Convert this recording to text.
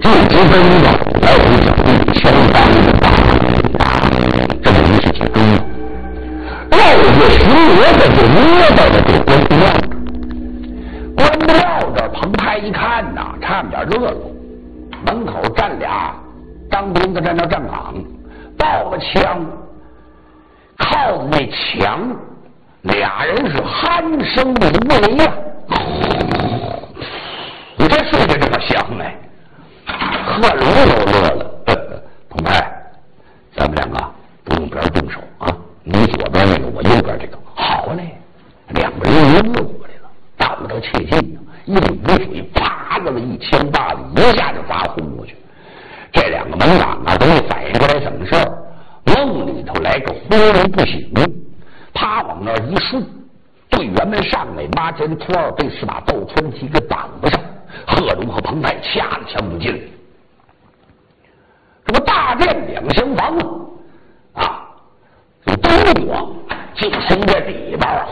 这直奔着来回小弟前方的大这么一事情中，绕着巡逻的就摸到了这关公庙。关公庙这彭泰一看呐，差点乐了。门口站俩当兵的，站那站岗，抱了枪，靠着那墙，俩人是鼾声如雷呀！你这睡得这么香哎！贺龙都乐了。彭泰，咱们两个不用边动手啊，你左边那个，我右边这个。好嘞，两个人又乐过来了，打不得切近呢，一领子水，啪的了一枪把子，一下就砸轰过去。这两个门长啊，都反应过来什么事儿，梦里头来个昏迷不醒，啪往那儿一竖，队员们上来，马前突二被是把倒穿旗给绑不上。贺龙和彭泰掐了枪就进来，这不大阵两相防啊！这东躲就从这里边